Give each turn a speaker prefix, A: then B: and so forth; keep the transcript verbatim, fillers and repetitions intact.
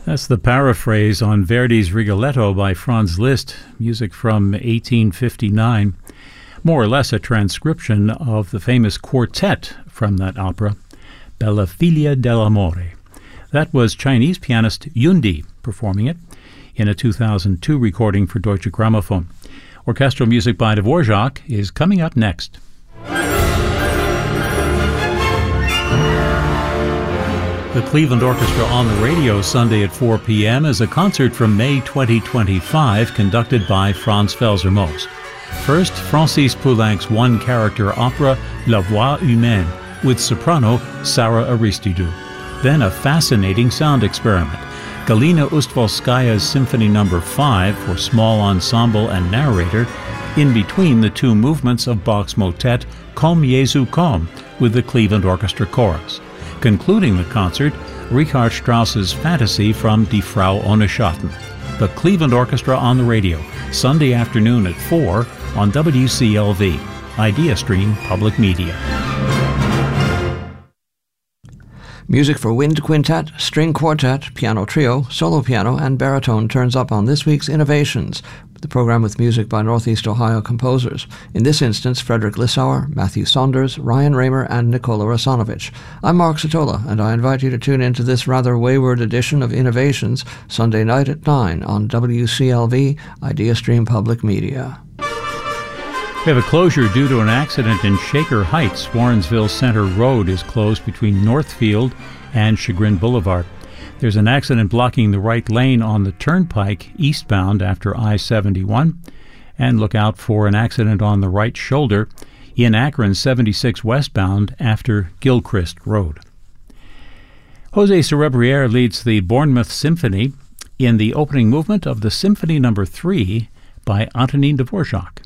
A: That's the paraphrase on Verdi's Rigoletto by Franz Liszt, music from eighteen fifty-nine, more or less a transcription of the famous quartet from that opera, Bella Figlia dell'Amore. That was Chinese pianist Yun Di performing it in a two thousand two recording for Deutsche Grammophon. Orchestral music by Dvorak is coming up next. The Cleveland Orchestra on the radio Sunday at four p.m. is a concert from May twenty twenty-five conducted by Franz Felser-Moos. First, Francis Poulenc's one-character opera La Voix Humaine with soprano Sarah Aristidou. Then a fascinating sound experiment. Galina Ustvolskaya's Symphony Number five for small ensemble and narrator in between the two movements of Bach's motet Komm Jesu komm with the Cleveland Orchestra Chorus. Concluding the concert, Richard Strauss's Fantasy from Die Frau ohne Schatten. The Cleveland Orchestra on the radio, Sunday afternoon at four on W C L V, IdeaStream Public Media.
B: Music for wind quintet, string quartet, piano trio, solo piano, and baritone turns up on this week's Innovations, the program with music by Northeast Ohio composers. In this instance, Frederick Lissauer, Matthew Saunders, Ryan Raymer, and Nikola Rasanovich. I'm Mark Satola, and I invite you to tune into this rather wayward edition of Innovations Sunday night at nine on W C L V, IdeaStream Public Media.
A: We have a closure due to an accident in Shaker Heights. Warrensville Center Road is closed between Northfield and Chagrin Boulevard. There's an accident blocking the right lane on the Turnpike eastbound after I seventy-one. And look out for an accident on the right shoulder in Akron seventy-six westbound after Gilchrist Road. Jose Cerebriere leads the Bournemouth Symphony in the opening movement of the Symphony Number three by Antonin Dvorak.